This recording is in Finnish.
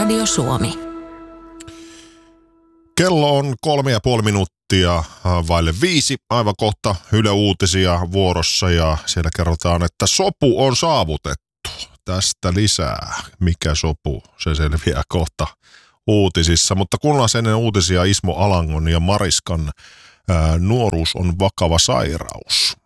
Radio Suomi. Kello on 3,5 minuuttia vaille 5. Aivan kohta Yle Uutisia vuorossa ja siellä kerrotaan, että sopu on saavutettu. Tästä lisää. Mikä sopu? Se selviää kohta uutisissa. Mutta kuunnellaan ennen uutisia Ismo Alangon ja Mariskan nuoruus on vakava sairaus.